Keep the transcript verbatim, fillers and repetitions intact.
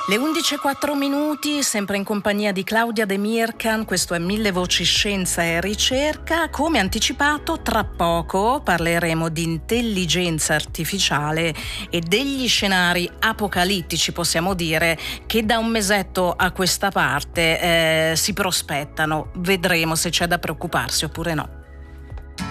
Le undici e quattro minuti, sempre in compagnia di Claudia De Mircan, questo è Mille Voci Scienza e Ricerca. Come anticipato, tra poco parleremo di intelligenza artificiale e degli scenari apocalittici, possiamo dire, che da un mesetto a questa parte eh, si prospettano. Vedremo se c'è da preoccuparsi oppure no.